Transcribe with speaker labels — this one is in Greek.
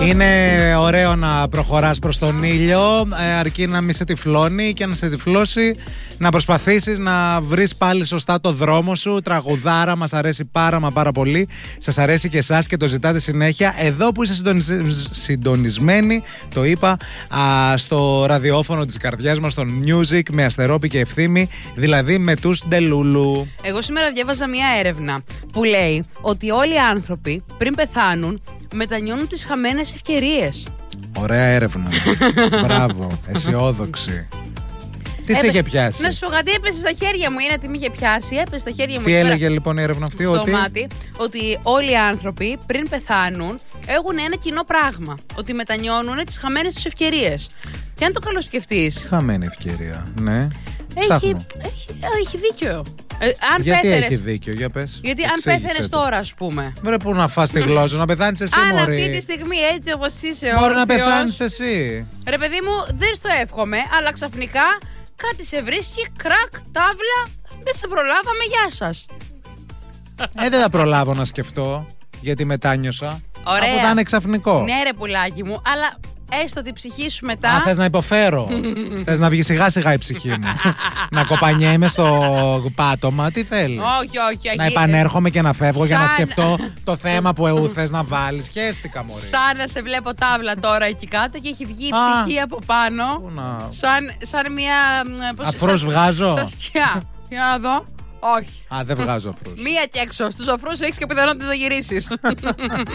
Speaker 1: Είναι ωραίο να προχωράς προς τον ήλιο, αρκεί να μην σε τυφλώνει και να σε τυφλώσει, να προσπαθήσεις να βρεις πάλι σωστά το δρόμο σου. Τραγουδάρα, μας αρέσει πάρα πολύ. Σας αρέσει και εσάς και το ζητάτε συνέχεια. Εδώ που είστε συντονισμένοι, το είπα, στο ραδιόφωνο της καρδιάς μας, στο Music, με Αστερόπη και Ευθύμη, δηλαδή με τους Ντελούλου.
Speaker 2: Εγώ σήμερα διάβαζα μια έρευνα που λέει ότι όλοι οι άνθρωποι πριν πεθάνουν μετανιώνουν τις χαμένες ευκαιρίες.
Speaker 1: Ωραία έρευνα. Μπράβο, αισιόδοξη. Τι σε είχε πιάσει?
Speaker 2: Να σου πω κάτι, έπεσε στα χέρια μου. Είναι τι με είχε πιάσει, έπεσε στα χέρια μου.
Speaker 1: Τι έλεγε λοιπόν η έρευνα αυτή?
Speaker 2: Στο μάτι, ότι όλοι οι άνθρωποι πριν πεθάνουν έχουν ένα κοινό πράγμα. Ότι μετανιώνουν τις χαμένες τους ευκαιρίες. Και αν το καλοσκεφτείς.
Speaker 1: Χαμένη ευκαιρία, ναι.
Speaker 2: Έχει δίκιο.
Speaker 1: Γιατί έχει δίκιο, για πες.
Speaker 2: Γιατί αν πέθαινες τώρα, ας πούμε.
Speaker 1: Βρε, πού να φας τη γλώσσα, να πεθάνεις εσύ,
Speaker 2: αν
Speaker 1: μωρή.
Speaker 2: αυτή τη στιγμή έτσι όπως είσαι
Speaker 1: Μπορεί να πεθάνεις εσύ.
Speaker 2: Ρε παιδί μου, δεν στο εύχομαι, αλλά ξαφνικά κάτι σε βρίσκει, κρακ, τάβλα, δεν σε προλάβαμε, γεια σας.
Speaker 1: Δεν θα προλάβω να σκεφτώ, γιατί μετάνιωσα.
Speaker 2: Ωραία.
Speaker 1: Από θα είναι ξαφνικό.
Speaker 2: Ναι ρε πουλάκι μου, αλλά έστω την ψυχή σου μετά.
Speaker 1: Θες να υποφέρω. Θες να βγει σιγά σιγά η ψυχή μου. Να κοπανιέμαι στο πάτωμα, τι θέλει.
Speaker 2: Όχι.
Speaker 1: Να επανέρχομαι και να φεύγω για να σκεφτώ το θέμα που θες να βάλεις. Σχέστηκα, μωρή.
Speaker 2: Σαν να σε βλέπω τάβλα τώρα εκεί κάτω και έχει βγει η ψυχή από πάνω. Σαν μια.
Speaker 1: Αφρούς βγάζω.
Speaker 2: Σαν σκιά. Για να δω. Όχι.
Speaker 1: Δεν βγάζω αφρούς.
Speaker 2: Μία και έξω. Στους αφρούς έχεις και πιθανότητες να γυρίσεις.